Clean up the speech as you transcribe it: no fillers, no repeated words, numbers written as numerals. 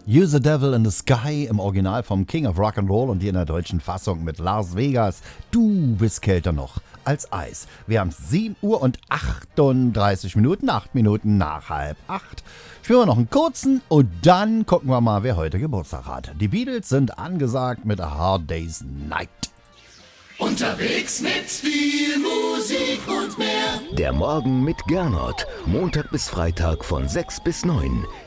You the Devil in the Sky im Original vom King of Rock'n'Roll und hier in der deutschen Fassung mit Las Vegas. Du bist kälter noch als Eis. Wir haben 7 Uhr und 38 Minuten, 8 Minuten nach 7:30. Spielen wir noch einen kurzen und dann gucken wir mal, wer heute Geburtstag hat. Die Beatles sind angesagt mit A Hard Day's Night. Unterwegs mit viel Musik und mehr. Der Morgen mit Gernot. Montag bis Freitag von 6 bis 9.